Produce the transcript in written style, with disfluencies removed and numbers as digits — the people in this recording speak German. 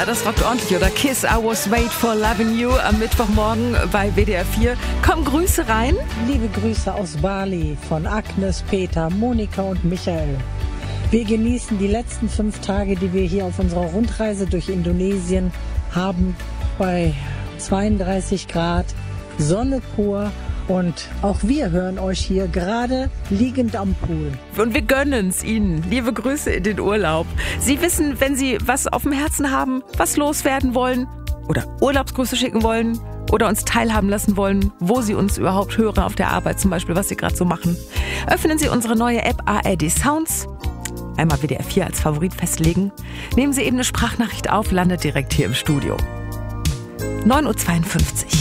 das rockt ordentlich, oder? Kiss, I was wait for loving you am Mittwochmorgen bei WDR 4. Komm, Grüße rein. Liebe Grüße aus Bali von Agnes, Peter, Monika und Michael. Wir genießen die letzten 5 Tage, die wir hier auf unserer Rundreise durch Indonesien haben, bei 32 Grad, Sonne pur. Und auch wir hören euch hier gerade liegend am Pool. Und wir gönnen's Ihnen. Liebe Grüße in den Urlaub. Sie wissen, wenn Sie was auf dem Herzen haben, was loswerden wollen oder Urlaubsgrüße schicken wollen oder uns teilhaben lassen wollen, wo Sie uns überhaupt hören auf der Arbeit, zum Beispiel, was Sie gerade so machen. Öffnen Sie unsere neue App ARD Sounds. Einmal WDR 4 als Favorit festlegen. Nehmen Sie eben eine Sprachnachricht auf, landet direkt hier im Studio. 9:52 Uhr.